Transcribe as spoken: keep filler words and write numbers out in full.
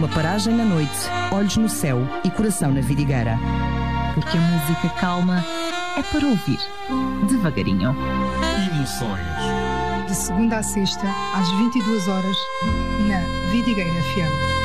uma paragem na noite, olhos no céu e coração na vidigueira. Porque a música calma é para ouvir devagarinho. Emoções. De segunda a sexta, às vinte e duas horas, na Vidigueira F M.